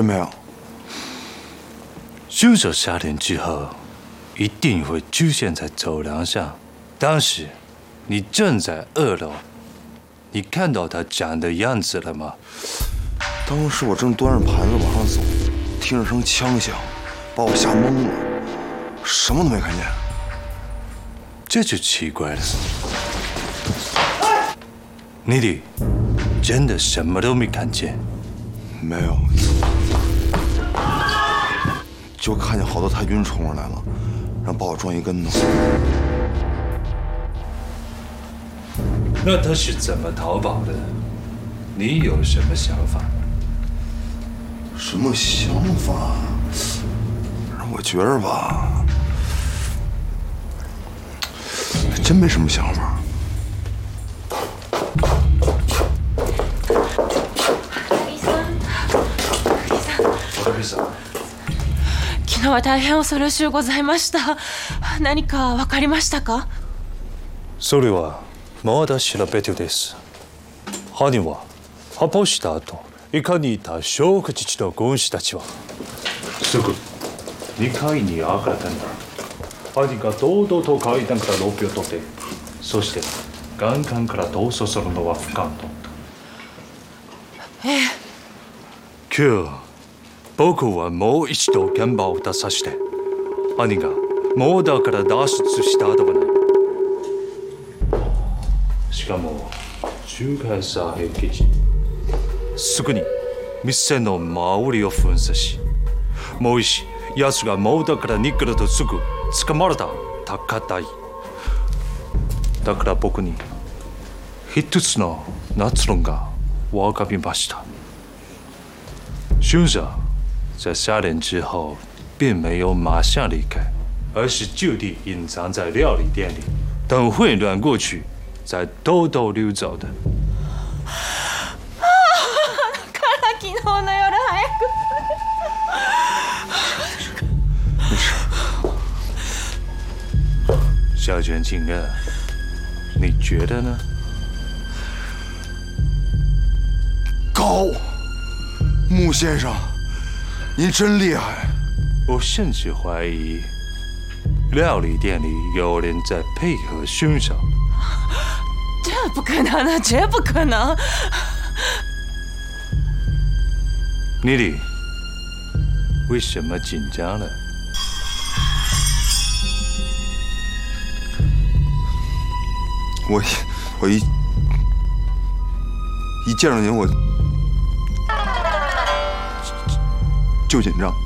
没有。 凶手杀人之后，一定会出现在走廊上。当时你正在2楼，你看到他长的样子了吗？ 当时我正端着盘子往上走，听着声枪响，把我吓懵了，什么都没看见。 这就奇怪了。妮妮，真的什么都没看见？ 没有，就看见好多太军冲上来了，然后把我撞一跟头。 那他是怎么逃跑的？你有什么想法？ 什么想法？我觉着吧，还真没什么想法。 昨日は大変恐ろしゅうございました。何か分かりましたか？ それはまだ調べ中です。犯人は発砲した後、いかにいた小口地の軍師たちはすぐ2階に上がったんだ。犯人が堂々と階段からロープを取って、そして玄関から逃走するのは不可能だ。今日僕はもう一度現場を出させて、犯人がモーダーから脱出した後はない。しかも中華さ平気時、すぐに店の周りを封鎖し、もう一奴がモーダーから逃げるとすぐ捕まれた高台。だから僕に一つの結論が分かりました。凶手在杀人之后并没有马上离开，而是就地隐藏在料理店里，等混乱过去再偷偷溜走的。 だから昨日の夜早く。小泉静乐，你觉得呢？ 高，穆先生，您真厉害！ 我甚至怀疑料理店里有人在配合凶手。 这不可能的，绝不可能！ 妮妮，为什么紧张了？ 我一见着您我就紧张。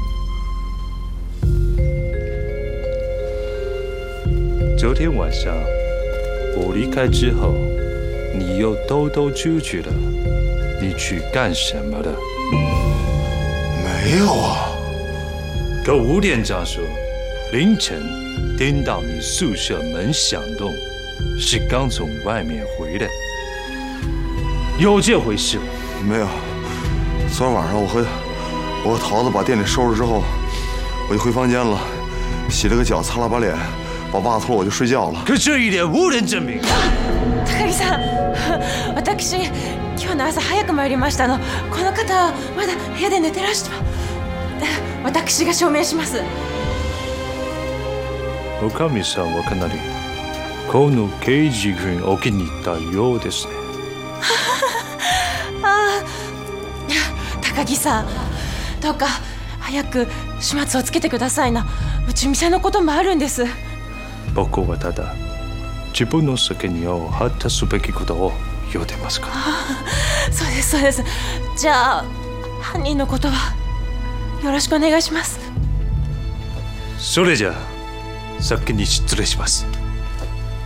昨天晚上我离开之后，你又偷偷出去了，你去干什么了？ 没有啊。 可吴连长说，凌晨听到你宿舍门响动，是刚从外面回来。有这回事吗？ 没有。昨天晚上我和桃子把店里收拾之后，我就回房间了，洗了个脚，擦了把脸，把袜子脱了我就睡觉了。 可这一点无人证明。 高木さん、私今日の朝早く参りましたの。この方はまだ部屋で寝てらして、私が証明します。 おかみさんはかなりこの刑事軍お気に入ったようですね。高木さん、 どうか早く始末をつけてくださいな。うち店のこともあるんです。 僕はただ自分の責任を果たすべきことを言うてますから。 そうですそうです。じゃあ犯人のことはよろしくお願いします。 それじゃあ先に失礼します。